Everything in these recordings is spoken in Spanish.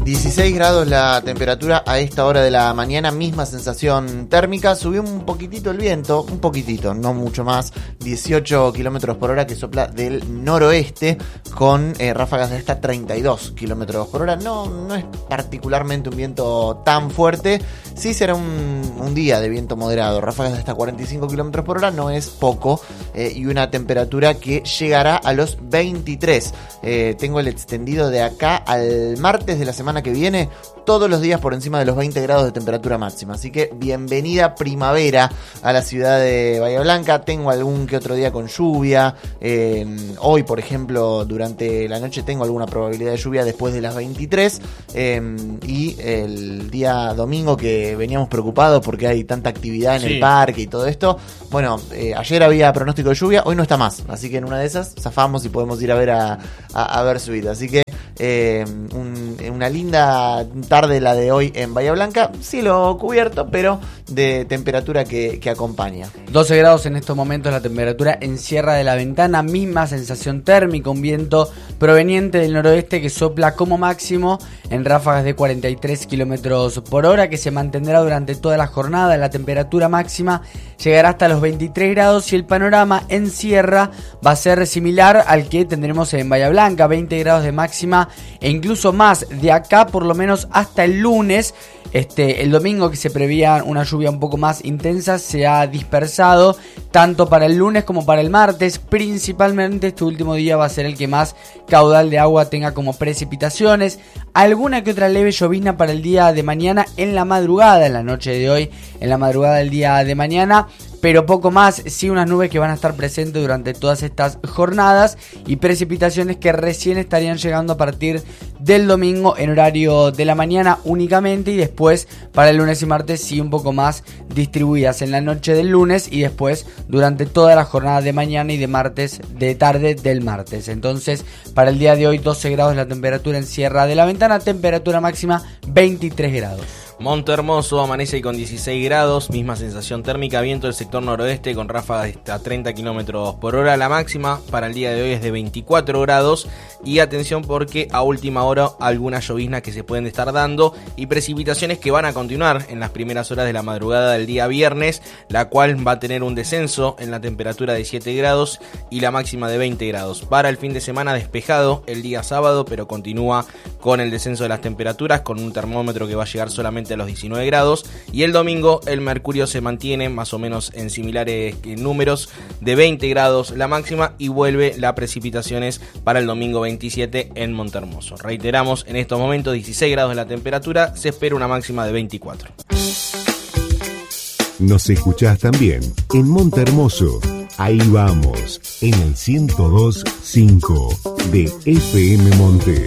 16 grados la temperatura a esta hora de la mañana, misma sensación térmica. Subió un poquitito el viento, un poquitito, no mucho más, 18 kilómetros por hora que sopla del noroeste con ráfagas de hasta 32 kilómetros por hora. No es particularmente un viento tan fuerte, sí será un día de viento moderado, ráfagas de hasta 45 kilómetros por hora, no es poco, y una temperatura que llegará a los 23. Tengo el extendido de acá al martes de la semana que viene, todos los días por encima de los 20 grados de temperatura máxima. Así que bienvenida primavera a la ciudad de Bahía Blanca. Tengo algún que otro día con lluvia. Hoy, por ejemplo, durante la noche tengo alguna probabilidad de lluvia después de las 23. Y el día domingo, que veníamos preocupados porque hay tanta actividad en el parque y todo esto. Bueno, ayer había pronóstico de lluvia, hoy no está más. Así que en una de esas zafamos y podemos ir a ver a ver su vida. Así que una linda tarde la de hoy en Bahía Blanca, cielo cubierto, pero de temperatura que acompaña. 12 grados en estos momentos la temperatura en Sierra de la Ventana, misma sensación térmica, un viento proveniente del noroeste que sopla como máximo en ráfagas de 43 kilómetros por hora, que se mantendrá durante toda la jornada. La temperatura máxima llegará hasta los 23 grados y el panorama en Sierra va a ser similar al que tendremos en Bahía Blanca, 20 grados de máxima e incluso más de acá por lo menos hasta el lunes. El domingo, que se preveía una lluvia un poco más intensa, se ha dispersado tanto para el lunes como para el martes. Principalmente este último día va a ser el que más caudal de agua tenga como precipitaciones. Alguna que otra leve llovizna para el día de mañana en la madrugada, en la noche de hoy, en la madrugada del día de mañana. Pero poco más, sí unas nubes que van a estar presentes durante todas estas jornadas y precipitaciones que recién estarían llegando a partir del domingo en horario de la mañana únicamente, y después para el lunes y martes sí un poco más distribuidas en la noche del lunes y después durante toda la jornada de mañana y de martes, de tarde del martes. Entonces para el día de hoy 12 grados la temperatura en Sierra de la Ventana, temperatura máxima 23 grados. Montehermoso amanece con 16 grados, misma sensación térmica, viento del sector noroeste con ráfagas de hasta 30 kilómetros por hora. La máxima para el día de hoy es de 24 grados y atención porque a última hora algunas lloviznas que se pueden estar dando y precipitaciones que van a continuar en las primeras horas de la madrugada del día viernes, la cual va a tener un descenso en la temperatura de 7 grados y la máxima de 20 grados. Para el fin de semana despejado el día sábado, pero continúa con el descenso de las temperaturas, con un termómetro que va a llegar solamente a los 19 grados, y el domingo el mercurio se mantiene más o menos en similares números de 20 grados la máxima y vuelve las precipitaciones para el domingo 27 en Montehermoso. Reiteramos, en estos momentos 16 grados de la temperatura, se espera una máxima de 24. Nos escuchás también en Montehermoso. Ahí vamos, en el 102.5 de FM Monte.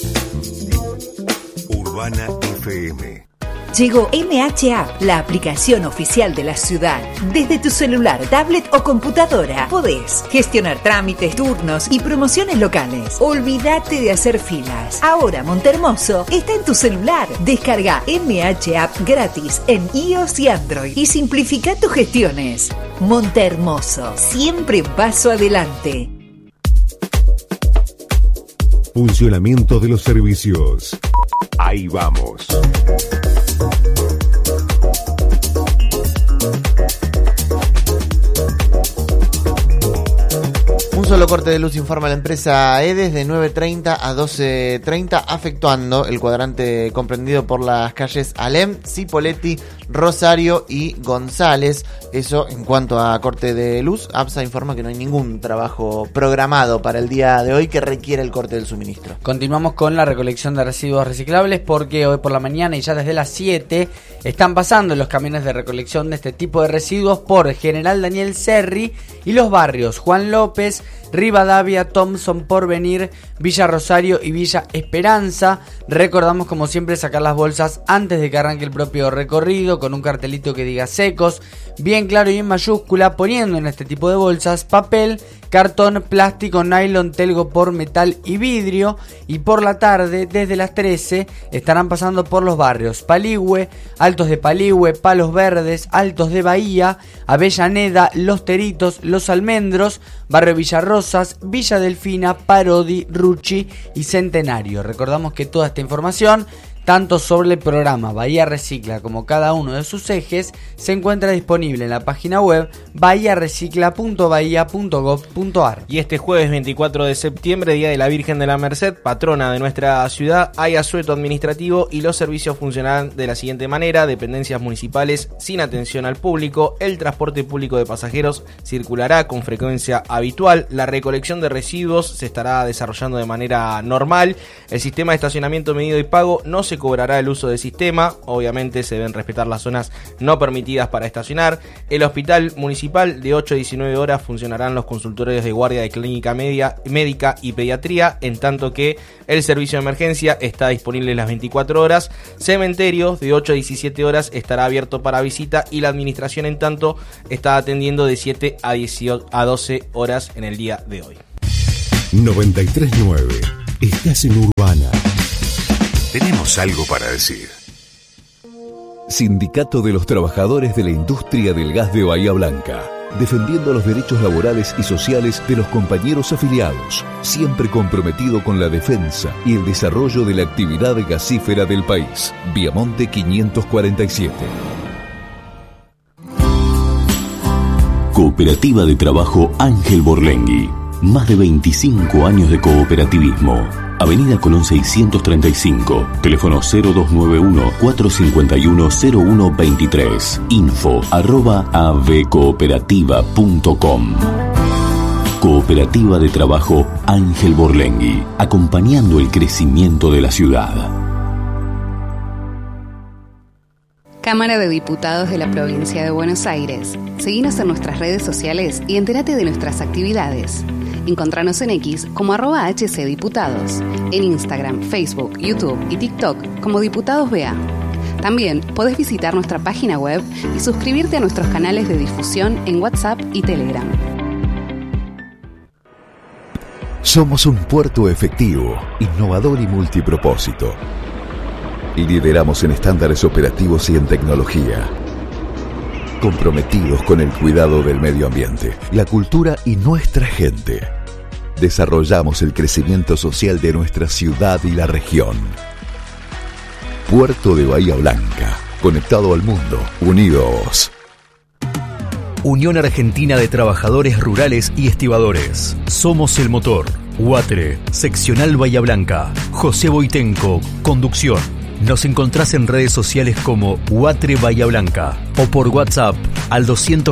Urbana FM. Llegó MH App, la aplicación oficial de la ciudad. Desde tu celular, tablet o computadora podés gestionar trámites, turnos y promociones locales. Olvídate de hacer filas. Ahora Montehermoso está en tu celular. Descarga MH App gratis en iOS y Android y simplifica tus gestiones. Montehermoso, siempre un paso adelante. Funcionamiento de los servicios. Ahí vamos. Un solo corte de luz informa la empresa EDES de 9:30 a 12:30, afectuando el cuadrante comprendido por las calles Alem, Cipolletti, Rosario y González. Eso en cuanto a corte de luz. APSA informa que no hay ningún trabajo programado para el día de hoy que requiera el corte del suministro. Continuamos con la recolección de residuos reciclables porque hoy por la mañana y ya desde las 7 están pasando los camiones de recolección de este tipo de residuos por General Daniel Serri y los barrios Juan López, Rivadavia, Thompson, Porvenir, Villa Rosario y Villa Esperanza. Recordamos, como siempre, sacar las bolsas antes de que arranque el propio recorrido, con un cartelito que diga secos, bien claro y en mayúscula, poniendo en este tipo de bolsas papel, cartón, plástico, nylon, telgopor, metal y vidrio. Y por la tarde, desde las 13, estarán pasando por los barrios Paligüe, Altos de Paligüe, Palos Verdes, Altos de Bahía, Avellaneda, Los Teritos, Los Almendros, Barrio Villa Rosas, Villa Delfina, Parodi, Ruchi y Centenario. Recordamos que toda esta información, tanto sobre el programa Bahía Recicla como cada uno de sus ejes, se encuentra disponible en la página web bahiarecicla.bahia.gov.ar. Y este jueves 24 de septiembre, Día de la Virgen de la Merced, patrona de nuestra ciudad, hay asueto administrativo y los servicios funcionarán de la siguiente manera: dependencias municipales sin atención al público, el transporte público de pasajeros circulará con frecuencia habitual, la recolección de residuos se estará desarrollando de manera normal, el sistema de estacionamiento medido y pago no se cobrará el uso del sistema, obviamente se deben respetar las zonas no permitidas para estacionar. El hospital municipal de 8 a 19 horas funcionarán los consultorios de guardia de clínica médica y pediatría, en tanto que el servicio de emergencia está disponible las 24 horas. Cementerios de 8 a 17 horas estará abierto para visita y la administración en tanto está atendiendo de 7 a 12 horas en el día de hoy. 93.9. Estás en Urbana. Tenemos algo para decir. Sindicato de los Trabajadores de la Industria del Gas de Bahía Blanca. Defendiendo los derechos laborales y sociales de los compañeros afiliados. Siempre comprometido con la defensa y el desarrollo de la actividad gasífera del país. Viamonte 547. Cooperativa de Trabajo Ángel Borlengui. Más de 25 años de cooperativismo. Avenida Colón 635, teléfono 0291-451-0123, info@avcooperativa.com. Cooperativa de Trabajo Ángel Borlengui, acompañando el crecimiento de la ciudad. Cámara de Diputados de la Provincia de Buenos Aires. Seguinos en nuestras redes sociales y entérate de nuestras actividades. Encontranos en X como @HCDiputados, en Instagram, Facebook, YouTube y TikTok como Diputados BA. También podés visitar nuestra página web y suscribirte a nuestros canales de difusión en WhatsApp y Telegram. Somos un puerto efectivo, innovador y multipropósito. Lideramos en estándares operativos y en tecnología. Comprometidos con el cuidado del medio ambiente, la cultura y nuestra gente. Desarrollamos el crecimiento social de nuestra ciudad y la región. Puerto de Bahía Blanca, conectado al mundo, unidos. Unión Argentina de Trabajadores Rurales y Estibadores. Somos el motor. UATRE, Seccional Bahía Blanca. José Boitenco, conducción. Nos encontrás en redes sociales como UATRE Bahía Blanca o por WhatsApp al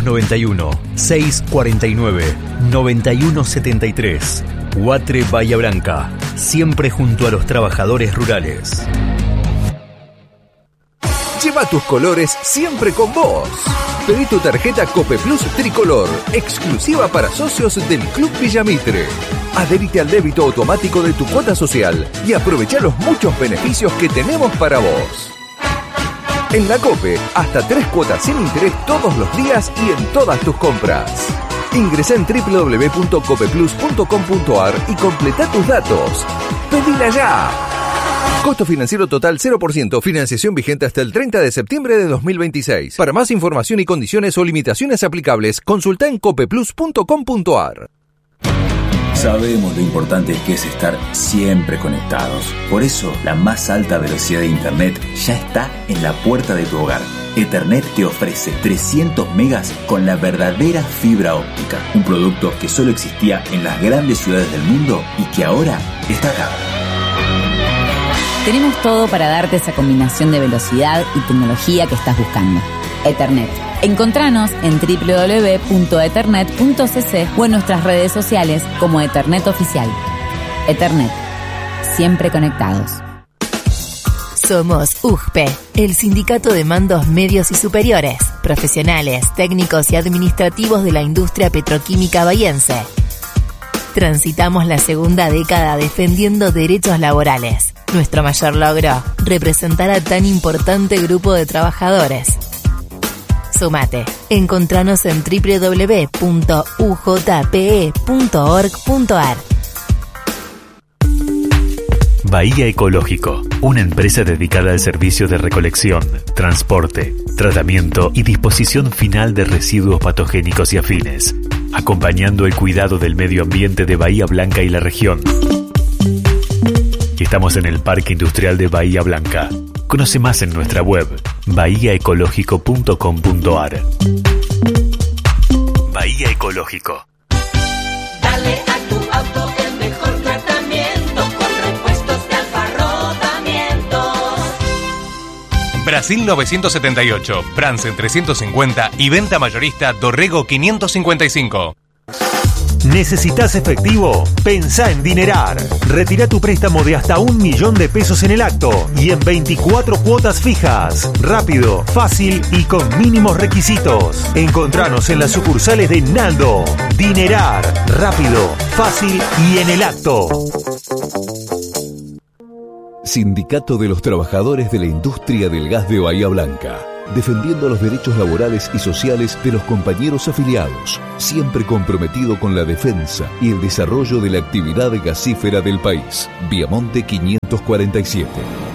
291-649-9173. UATRE Bahía Blanca, siempre junto a los trabajadores rurales. Lleva tus colores siempre con vos. Pedí tu tarjeta Cope Plus Tricolor, exclusiva para socios del Club Villamitre. Adherite al débito automático de tu cuota social y aprovecha los muchos beneficios que tenemos para vos. En la Cope, hasta 3 cuotas sin interés todos los días y en todas tus compras. Ingresá en www.copeplus.com.ar y completa tus datos. ¡Pedila ya! Costo financiero total 0%. Financiación vigente hasta el 30 de septiembre de 2026. Para más información y condiciones o limitaciones aplicables, consulta en copeplus.com.ar. Sabemos lo importante que es estar siempre conectados. Por eso, la más alta velocidad de Internet ya está en la puerta de tu hogar. Ethernet te ofrece 300 megas con la verdadera fibra óptica. Un producto que solo existía en las grandes ciudades del mundo y que ahora está acá. Tenemos todo para darte esa combinación de velocidad y tecnología que estás buscando. Ethernet. Encontranos en www.ethernet.cc o en nuestras redes sociales como Ethernet Oficial. Ethernet. Siempre conectados. Somos UGPE, el sindicato de mandos medios y superiores, profesionales, técnicos y administrativos de la industria petroquímica bahiense. Transitamos la segunda década defendiendo derechos laborales. Nuestro mayor logro, representar a tan importante grupo de trabajadores. Sumate. Encontranos en www.ujpe.org.ar. Bahía Ecológico, una empresa dedicada al servicio de recolección, transporte, tratamiento y disposición final de residuos patogénicos y afines. acompañando el cuidado del medio ambiente de Bahía Blanca y la región. Estamos en el Parque Industrial de Bahía Blanca. Conoce más en nuestra web, bahiaecológico.com.ar. Bahía Ecológico. Dale a tu auto el mejor tratamiento con repuestos de Alfa Rodamientos. Brasil 978, Bransen 350 y venta mayorista Dorrego 555. ¿Necesitas efectivo? Pensá en Dinerar. Retira tu préstamo de hasta 1 millón de pesos en el acto y en 24 cuotas fijas. Rápido, fácil y con mínimos requisitos. Encontranos en las sucursales de Naldo. Dinerar. Rápido, fácil y en el acto. Sindicato de los Trabajadores de la Industria del Gas de Bahía Blanca. Defendiendo los derechos laborales y sociales de los compañeros afiliados, siempre comprometido con la defensa y el desarrollo de la actividad gasífera del país. Viamonte 547.